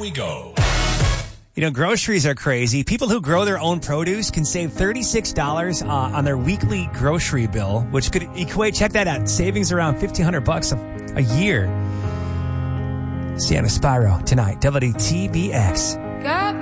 we go. You know, groceries are crazy. People who grow their own produce can save $36 on their weekly grocery bill, which could equate, check that out, savings around $1,500 a year. Sienna Spyro tonight, WTBX.